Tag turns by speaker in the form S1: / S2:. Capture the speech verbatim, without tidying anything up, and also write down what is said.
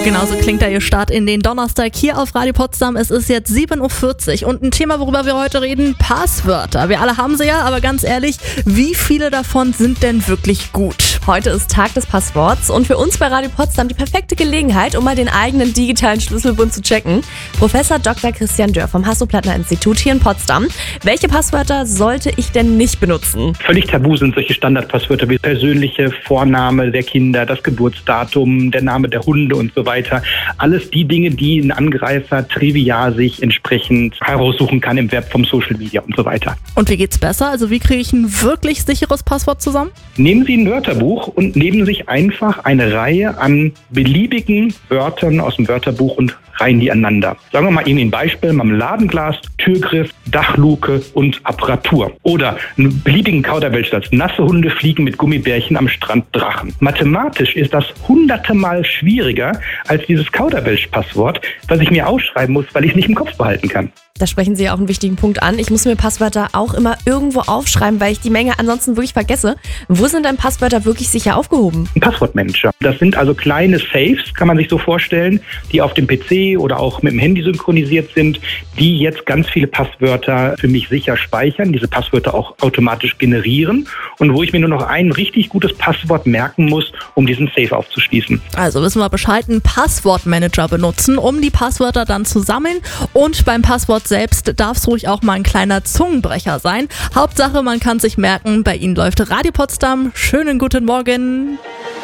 S1: Genauso klingt da Ihr Start in den Donnerstag hier auf Radio Potsdam. Es ist jetzt sieben Uhr vierzig und ein Thema, worüber wir heute reden, Passwörter. Wir alle haben sie ja, aber ganz ehrlich, wie viele davon sind denn wirklich gut?
S2: Heute ist Tag des Passworts und für uns bei Radio Potsdam die perfekte Gelegenheit, um mal den eigenen digitalen Schlüsselbund zu checken. Professor Doktor Christian Dörr vom Hasso-Plattner-Institut hier in Potsdam. Welche Passwörter sollte ich denn nicht benutzen?
S3: Völlig tabu sind solche Standardpasswörter wie persönliche Vorname der Kinder, das Geburtsdatum, der Name der Hunde und so weiter. Alles die Dinge, die ein Angreifer trivial sich entsprechend heraussuchen kann im Web vom Social Media und so weiter.
S1: Und wie geht's besser? Also wie kriege ich ein wirklich sicheres Passwort zusammen?
S3: Nehmen Sie ein Wörterbuch und nehmen sich einfach eine Reihe an beliebigen Wörtern aus dem Wörterbuch und reihen die aneinander. Sagen wir mal Ihnen ein Beispiel: Marmeladenglas, Türgriff, Dachluke und Apparatur. Oder einen beliebigen Kauderwelschsatz: nasse Hunde fliegen mit Gummibärchen am Strand Drachen. Mathematisch ist das hunderte Mal schwieriger als dieses Kauderwelsch-Passwort, was ich mir ausschreiben muss, weil ich es nicht im Kopf behalten kann.
S2: Da sprechen Sie ja auch einen wichtigen Punkt an. Ich muss mir Passwörter auch immer irgendwo aufschreiben, weil ich die Menge ansonsten wirklich vergesse. Wo sind denn Passwörter wirklich sicher aufgehoben?
S3: Ein Passwortmanager. Das sind also kleine Safes, kann man sich so vorstellen, die auf dem P C oder auch mit dem Handy synchronisiert sind, die jetzt ganz viele Passwörter für mich sicher speichern, diese Passwörter auch automatisch generieren und wo ich mir nur noch ein richtig gutes Passwort merken muss, um diesen Safe aufzuschließen.
S1: Also wissen wir Bescheid, einen Passwortmanager benutzen, um die Passwörter dann zu sammeln, und beim Passwort selbst darf es ruhig auch mal ein kleiner Zungenbrecher sein. Hauptsache, man kann sich merken, bei Ihnen läuft Radio Potsdam. Schönen guten Morgen.